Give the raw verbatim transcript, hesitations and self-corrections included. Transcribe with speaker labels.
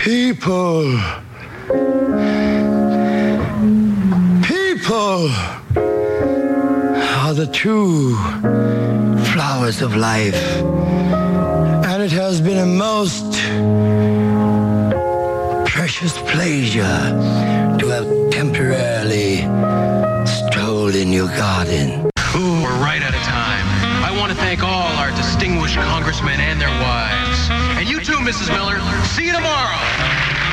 Speaker 1: People. People are the true flowers of life. And it has been a most precious pleasure to have temporarily strolled in your garden.
Speaker 2: Ooh, we're right out of time. I want to thank all our distinguished congressmen and their wives. And you too, Missus Miller. See you tomorrow.